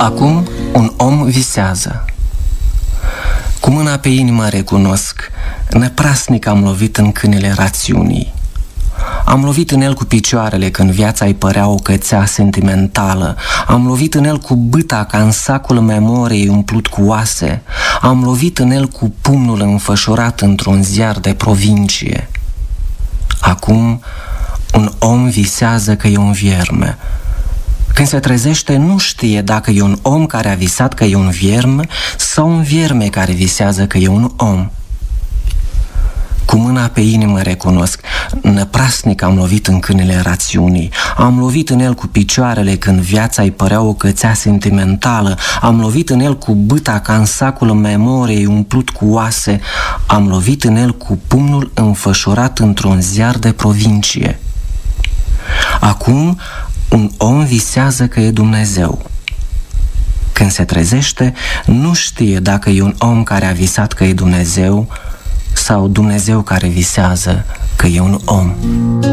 Acum un om visează. Cu mâna pe inimă recunosc, neprasnic am lovit în câinele rațiunii. Am lovit în el cu picioarele când viața îi părea o cățea sentimentală. Am lovit în el cu bâta ca în sacul memoriei umplut cu oase. Am lovit în el cu pumnul înfășurat într-un ziar de provincie. Acum un om visează că e un vierme. Când se trezește, nu știe dacă e un om care a visat că e un vierme sau un vierme care visează că e un om. Cu mâna pe inimă recunosc, neprasnic am lovit în câinele rațiunii. Am lovit în el cu picioarele când viața îi părea o cățea sentimentală. Am lovit în el cu bâta ca în sacul memoriei umplut cu oase. Am lovit în el cu pumnul înfășurat într-un ziar de provincie. Acum un om visează că e Dumnezeu. Când se trezește, nu știe dacă e un om care a visat că e Dumnezeu sau Dumnezeu care visează că e un om.